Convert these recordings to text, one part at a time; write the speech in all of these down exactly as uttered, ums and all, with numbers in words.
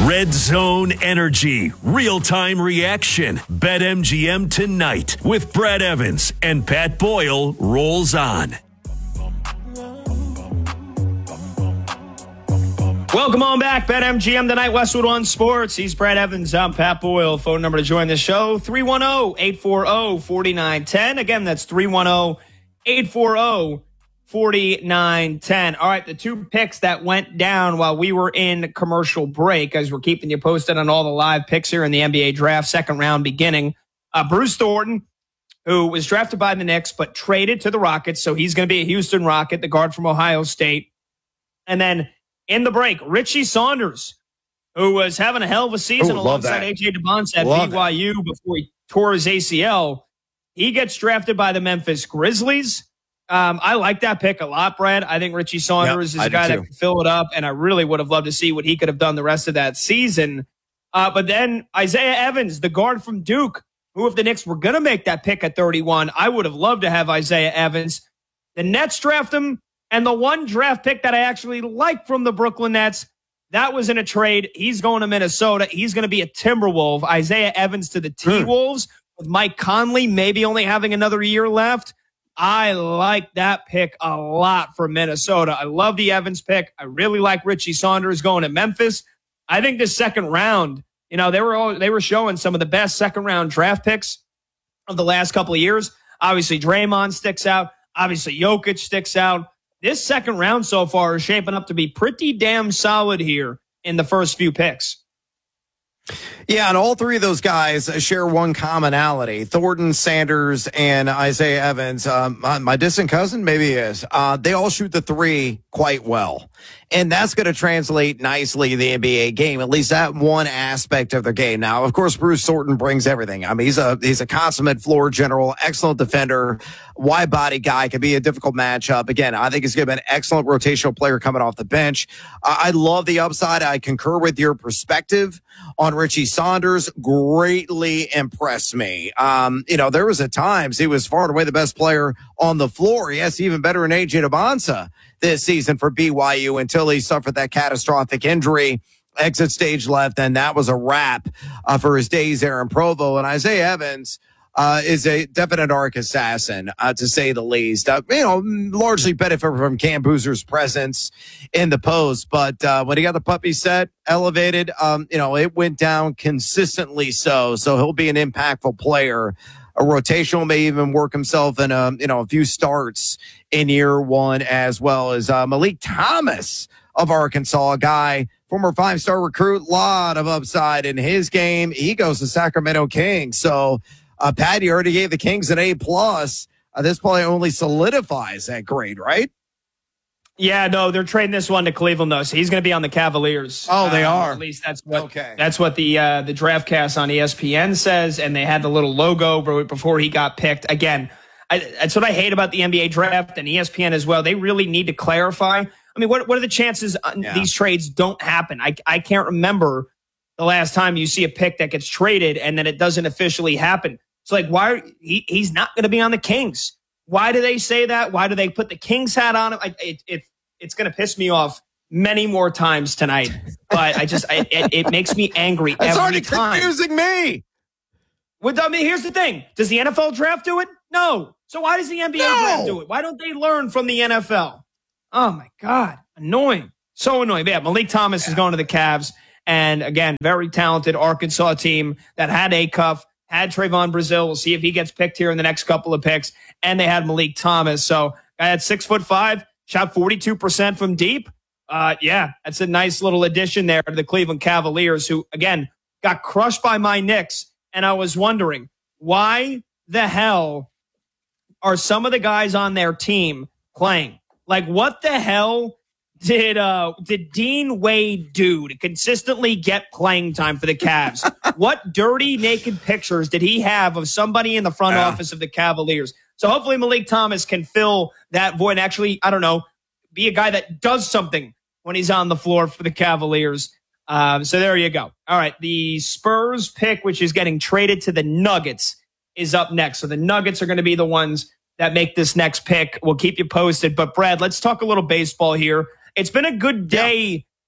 Red Zone Energy, real-time reaction. BetMGM tonight with Brad Evans and Pat Boyle rolls on. Welcome on back, BetMGM tonight, Westwood One Sports. He's Brad Evans. I'm Pat Boyle. Phone number to join the show, three one zero, eight four zero, four nine one zero. Again, that's three one zero, eight four zero, four nine one zero. All right, the two picks that went down while we were in commercial break, as we're keeping you posted on all the live picks here in the N B A draft, second round beginning. Uh, Bruce Thornton, who was drafted by the Knicks but traded to the Rockets, so he's going to be a Houston Rocket, the guard from Ohio State. And then in the break, Richie Saunders, who was having a hell of a season Ooh, alongside A J Dubonce at love B Y U that. Before he tore his A C L. He gets drafted by the Memphis Grizzlies. Um, I like that pick a lot, Brad. I think Richie Saunders yep, is a guy that can fill it up, and I really would have loved to see what he could have done the rest of that season. Uh, but then Isaiah Evans, the guard from Duke, who if the Knicks were going to make that pick at thirty-one, I would have loved to have Isaiah Evans. The Nets draft him. And the one draft pick that I actually like from the Brooklyn Nets, that was in a trade. He's going to Minnesota. He's going to be a Timberwolf. Isaiah Evans to the T-Wolves with Mike Conley maybe only having another year left. I like that pick a lot for Minnesota. I love the Evans pick. I really like Richie Saunders going to Memphis. I think this second round, you know, they were all, they were showing some of the best second round draft picks of the last couple of years. Obviously, Draymond sticks out. Obviously, Jokic sticks out. This second round so far is shaping up to be pretty damn solid here in the first few picks. Yeah, and all three of those guys share one commonality. Thornton, Sanders, and Isaiah Evans. Um, my, my distant cousin maybe is. Uh, they all shoot the three quite well. And that's going to translate nicely in the N B A game, at least that one aspect of their game. Now, of course, Bruce Thornton brings everything. I mean, he's a he's a consummate floor general, excellent defender, wide body guy, can be a difficult matchup. Again, I think he's going to be an excellent rotational player coming off the bench. Uh, I love the upside. I concur with your perspective on Richie Saunders. Greatly impressed me. Um, you know, there was at times he was far and away the best player on the floor. Yes, even better than A J Dubonce this season for B Y U until he suffered that catastrophic injury, exit stage left, and that was a wrap uh, for his days there in Provo. And Isaiah Evans uh, is a definite arc assassin, uh, to say the least. Uh, you know, largely benefit from Cam Boozer's presence in the post, but uh, when he got the puppy set, elevated, um, you know, it went down consistently so. So he'll be an impactful player. A rotational, may even work himself in a, you know, a few starts in year one, as well as uh, Malik Thomas of Arkansas, a guy, former five-star recruit, lot of upside in his game. He goes to Sacramento Kings. So, uh, Pat, you already gave the Kings an A plus. Uh, this probably only solidifies that grade, right? Yeah, no, they're trading this one to Cleveland, though, so he's going to be on the Cavaliers. Oh, they uh, are. At least that's what okay. that's what the uh, the DraftCast on E S P N says, and they had the little logo before he got picked. Again, I, that's what I hate about the N B A draft and E S P N as well. They really need to clarify. I mean, what what are the chances yeah. these trades don't happen? I I can't remember the last time you see a pick that gets traded and then it doesn't officially happen. It's like, why he, he's not going to be on the Kings. Why do they say that? Why do they put the Kings hat on him? I, it, it, it's going to piss me off many more times tonight. But I just, I, it, it makes me angry That's every time. It's already confusing me. Well, I mean, here's the thing. Does the N F L draft do it? No. So why does the N B A no. draft do it? Why don't they learn from the N F L? Oh, my God. Annoying. So annoying. But yeah, Malik Thomas yeah. is going to the Cavs. And again, very talented Arkansas team that had Acuff, had Trayvon Brazil. We'll see if he gets picked here in the next couple of picks. And they had Malik Thomas. So I had six foot five, shot forty-two percent from deep. Uh, yeah, that's a nice little addition there to the Cleveland Cavaliers, who, again, got crushed by my Knicks. And I was wondering, why the hell are some of the guys on their team playing? Like, what the hell did uh did Dean Wade do to consistently get playing time for the Cavs? What dirty, naked pictures did he have of somebody in the front yeah. office of the Cavaliers? So hopefully Malik Thomas can fill that void and actually, I don't know, be a guy that does something when he's on the floor for the Cavaliers. Um, so there you go. All right, the Spurs pick, which is getting traded to the Nuggets, is up next. So the Nuggets are going to be the ones that make this next pick. We'll keep you posted. But, Brad, let's talk a little baseball here. It's been a good day yeah.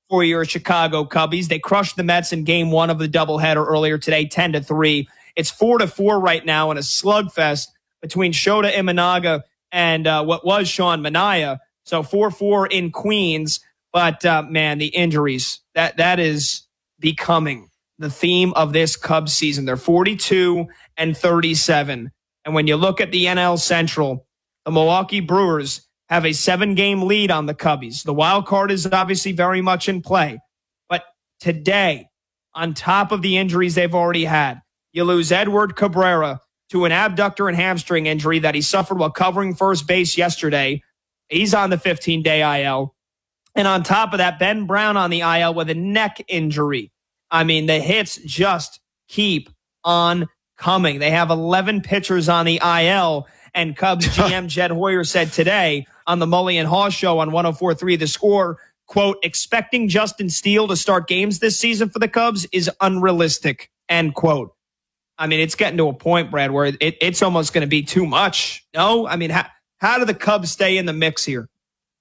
for your Chicago Cubbies. They crushed the Mets in game one of the doubleheader earlier today, ten to three. It's four to four right now in a slugfest between Shota Imanaga and uh, what was Sean Manaea. So four four in Queens. But, uh, man, the injuries, that that is becoming the theme of this Cubs season. They're forty-two and thirty-seven. And when you look at the N L Central, the Milwaukee Brewers have a seven-game lead on the Cubbies. The wild card is obviously very much in play. But today, on top of the injuries they've already had, you lose Edward Cabrera to an abductor and hamstring injury that he suffered while covering first base yesterday. He's on the fifteen-day I L. And on top of that, Ben Brown on the I L with a neck injury. I mean, the hits just keep on coming. They have eleven pitchers on the I L, and Cubs G M Jed Hoyer said today on the Mully and Haw show on one oh four point three The Score, quote, expecting Justin Steele to start games this season for the Cubs is unrealistic, end quote. I mean, it's getting to a point, Brad, where it, it's almost going to be too much. No? I mean, how, how do the Cubs stay in the mix here?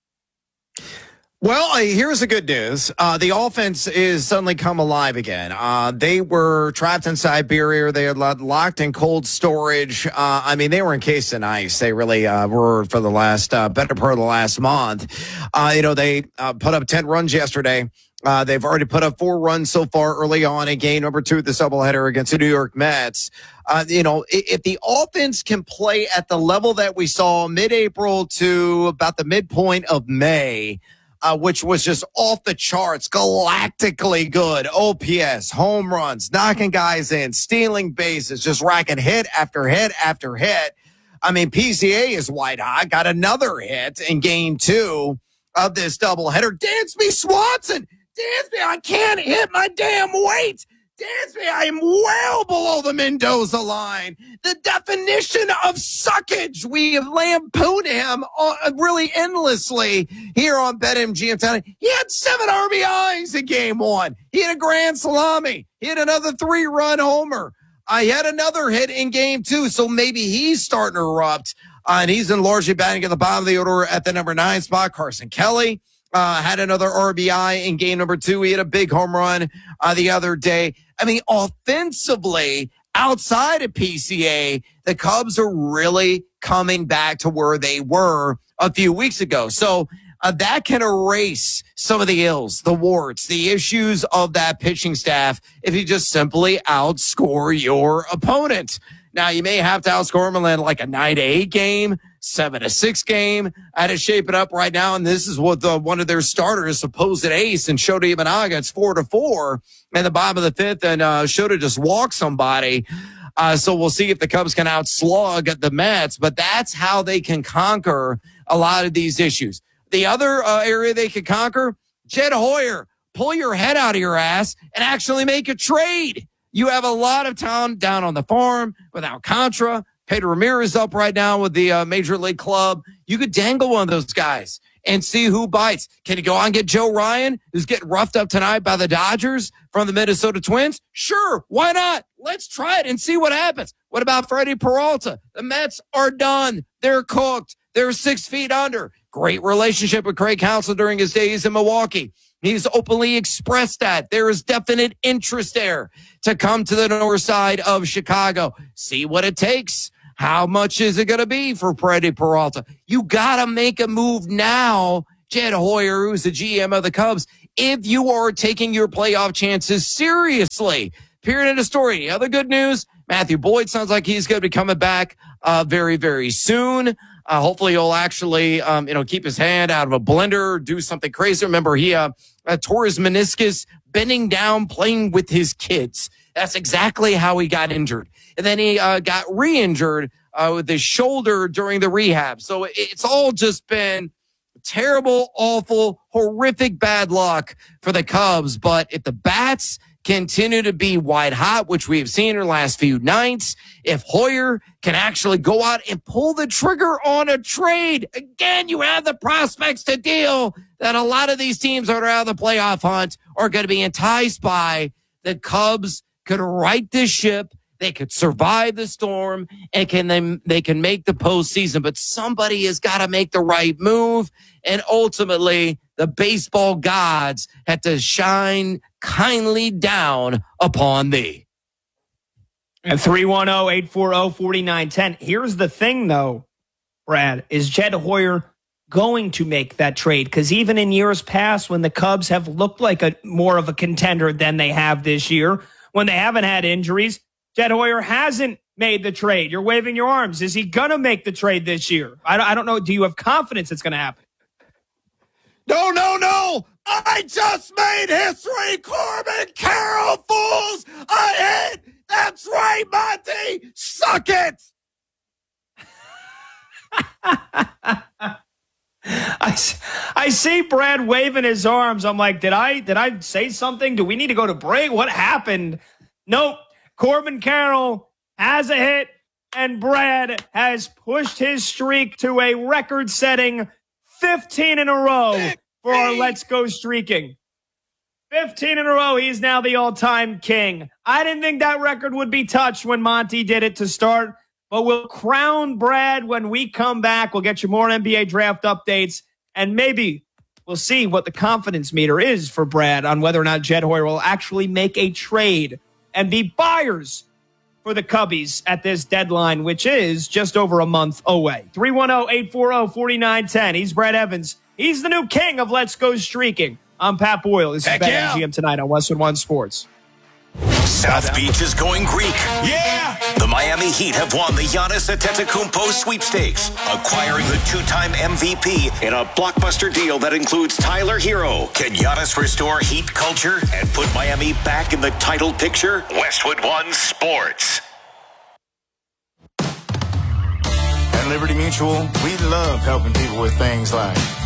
Well, uh, here's the good news. Uh, the offense is suddenly come alive again. Uh, they were trapped in Siberia. They had locked in cold storage. Uh, I mean, they were encased in ice. They really uh, were for the last, uh, better part of the last month. Uh, you know, they uh, put up ten runs yesterday. Uh, they've already put up four runs so far early on in game number two of the doubleheader against the New York Mets. Uh, you know, if, if the offense can play at the level that we saw mid-April to about the midpoint of May, Uh, which was just off the charts, galactically good. O P S, home runs, knocking guys in, stealing bases, just racking hit after hit after hit. I mean, P C A is white hot, got another hit in game two of this doubleheader. Dansby Swanson, Dansby, I can't hit my damn weight. Dansby, I am well below the Mendoza line. The definition of suckage. We have lampooned him uh, really endlessly here on BetMGM. He had seven R B Is in game one. He had a grand salami. He had another three-run homer. I had another hit in game two, so maybe he's starting to erupt. Uh, and he's in largely batting at the bottom of the order at the number nine spot. Carson Kelly uh, had another R B I in game number two. He had a big home run uh, the other day. I mean, offensively, outside of P C A, the Cubs are really coming back to where they were a few weeks ago. So uh, that can erase some of the ills, the warts, the issues of that pitching staff if you just simply outscore your opponent. Now, you may have to outscore them in like a nine to eight game, seven to six game. I had to shape it up right now, and this is what the, one of their starters, supposed ace, and Shota Imanaga, it's four to four in the bottom of the fifth, and uh, Shota just walked somebody. Uh, so we'll see if the Cubs can outslug the Mets, but that's how they can conquer a lot of these issues. The other uh, area they could conquer, Jed Hoyer, pull your head out of your ass and actually make a trade. You have a lot of talent down on the farm with Alcantara. Pedro Ramirez up right now with the uh, Major League Club. You could dangle one of those guys and see who bites. Can you go on and get Joe Ryan, who's getting roughed up tonight by the Dodgers from the Minnesota Twins? Sure, why not? Let's try it and see what happens. What about Freddie Peralta? The Mets are done. They're cooked. They're six feet under. Great relationship with Craig Counsell during his days in Milwaukee. He's openly expressed that. There is definite interest there to come to the north side of Chicago. See what it takes. How much is it going to be for Freddie Peralta? You got to make a move now, Jed Hoyer, who's the G M of the Cubs, if you are taking your playoff chances seriously. Period of the story. The other good news, Matthew Boyd sounds like he's going to be coming back uh, very, very soon. Uh, hopefully he'll actually, um, you know, keep his hand out of a blender, do something crazy. Remember, he uh, uh, tore his meniscus bending down, playing with his kids. That's exactly how he got injured. And then he uh, got re-injured uh, with his shoulder during the rehab. So it's all just been terrible, awful, horrific bad luck for the Cubs. But if the bats continue to be white hot, which we have seen in the last few nights, if Hoyer can actually go out and pull the trigger on a trade, again, you have the prospects to deal that a lot of these teams that are out of the playoff hunt are going to be enticed by. The Cubs could right this ship they could survive the storm and can they, they can make the postseason, but somebody has got to make the right move. And ultimately, the baseball gods had to shine kindly down upon thee. At three one zero, eight four zero, four nine one zero. Here's the thing, though, Brad. Is Jed Hoyer going to make that trade? Because even in years past, when the Cubs have looked like a more of a contender than they have this year, when they haven't had injuries, Jed Hoyer hasn't made the trade. You're waving your arms. Is he going to make the trade this year? I don't, I don't know. Do you have confidence it's going to happen? No, no, no. I just made history, Corbin Carroll, fools. I hit. That's right, Monty. Suck it. I, I see Brad waving his arms. I'm like, did I did I say something? Do we need to go to break? What happened? Nope. Corbin Carroll has a hit, and Brad has pushed his streak to a record-setting fifteen in a row for our Let's Go Streaking. fifteen in a row. He's now the all-time king. I didn't think that record would be touched when Monty did it to start, but we'll crown Brad when we come back. We'll get you more N B A draft updates, and maybe we'll see what the confidence meter is for Brad on whether or not Jed Hoyer will actually make a trade and be buyers for the Cubbies at this deadline, which is just over a month away. three one zero, eight four zero, four nine one zero. He's Brad Evans. He's the new king of Let's Go Streaking. I'm Pat Boyle. This Heck is yeah. BetMGM tonight on Westwood One Sports. South Beach is going Greek. Yeah! The Miami Heat have won the Giannis Antetokounmpo sweepstakes, acquiring the two-time M V P in a blockbuster deal that includes Tyler Hero. Can Giannis restore Heat culture and put Miami back in the title picture? Westwood One Sports. At Liberty Mutual, we love helping people with things like